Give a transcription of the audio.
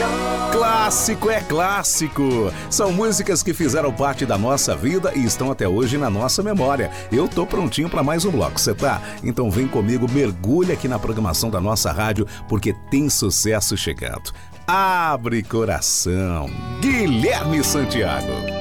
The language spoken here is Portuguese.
Clássico é clássico. São músicas que fizeram parte da nossa vida e estão até hoje na nossa memória. Eu tô prontinho para mais um bloco, você tá? Então vem comigo, mergulha aqui na programação da nossa rádio, porque tem sucesso chegando. Abre coração, Guilherme Santiago.